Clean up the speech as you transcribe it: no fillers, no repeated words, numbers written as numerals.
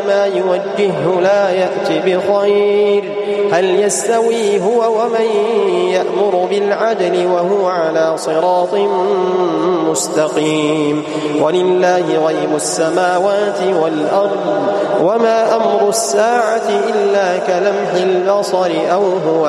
ما يوجهه لا يأتي بخير. هل يستوي هو ومن يأمر بالعدل وهو على صراط مستقيم؟ ولله غيب السماوات والأرض وما أمر الساعة إلا كلمح البصر أو هو